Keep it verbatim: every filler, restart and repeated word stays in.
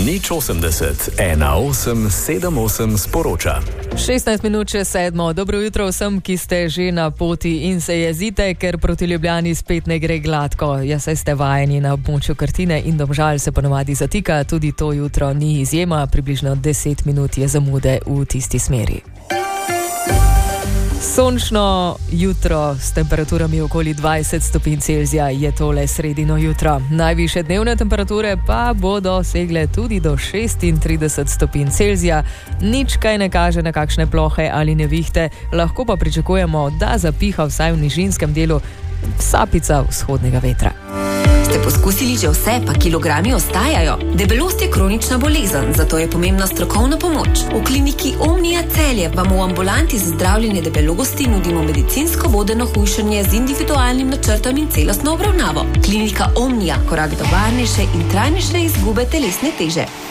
Nič osemdeset, ena osem, sedem osem sporoča. šestnajst minut čez sedmo. Dobro jutro vsem, ki ste že na poti in se jezite, ker proti Ljubljani spet ne gre gladko. Ja, saj ste vajeni na območju Krtine in Domžal se ponovadi zatika, tudi to jutro ni izjema, približno deset minut je zamude v tisti smeri. Sončno jutro s temperaturami okoli dvajset stopinj Celzija je tole sredino jutro. Najvišje dnevne temperature pa bodo segle tudi do šestintrideset stopinj Celzija. Nič kaj ne kaže na kakšne plohe ali nevihte, lahko pa pričakujemo, da zapiha vsaj v nižinskem delu sapica vzhodnega vetra. Ste poskusili že vse, pa kilogrami ostajajo? Debelost je kronična bolezen, zato je pomembna strokovna pomoč. V kliniki Omnia Celje vam v ambulanti za zdravljenje debelosti nudimo medicinsko vodeno hujšanje z individualnim načrtom in celostno obravnavo. Klinika Omnia, korak do varnejše in trajnejše izgube telesne teže.